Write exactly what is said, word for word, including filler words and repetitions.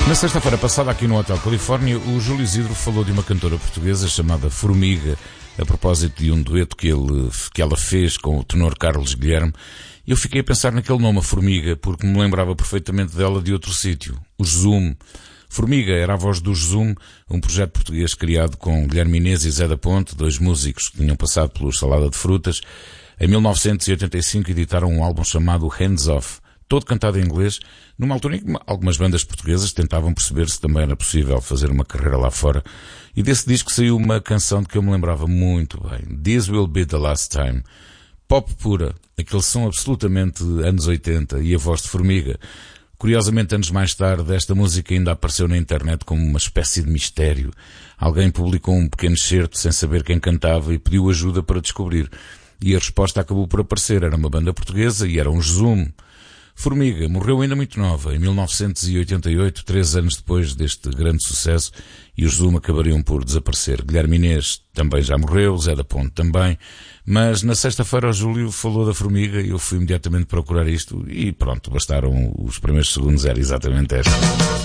Na sexta-feira passada, aqui no Hotel Califórnia, o Júlio Isidro falou de uma cantora portuguesa chamada Formiga, a propósito de um dueto que, ele, que ela fez com o tenor Carlos Guilherme. Eu fiquei a pensar naquele nome, a Formiga, porque me lembrava perfeitamente dela de outro sítio, os Zoom. Formiga era a voz dos Zoom, um projeto português criado com Guilherme Inês e Zé da Ponte, dois músicos que tinham passado pelo Salada de Frutas. Em mil novecentos e oitenta e cinco editaram um álbum chamado Hands Off, todo cantado em inglês, numa altura em que algumas bandas portuguesas tentavam perceber se também era possível fazer uma carreira lá fora. E desse disco saiu uma canção de que eu me lembrava muito bem, This Will Be The Last Time. Pop pura, aquele som absolutamente anos oitenta, e a voz de Formiga. Curiosamente, anos mais tarde, esta música ainda apareceu na internet como uma espécie de mistério. Alguém publicou um pequeno excerto sem saber quem cantava e pediu ajuda para descobrir. E a resposta acabou por aparecer. Era uma banda portuguesa e eram os Zoom. Formiga morreu ainda muito nova, em mil novecentos e oitenta e oito, três anos depois deste grande sucesso, e os Zoom acabariam por desaparecer. Guilherme Inês também já morreu, Zé da Ponte também, mas na sexta-feira o Júlio falou da Formiga e eu fui imediatamente procurar isto e pronto, bastaram os primeiros segundos, era exatamente esta.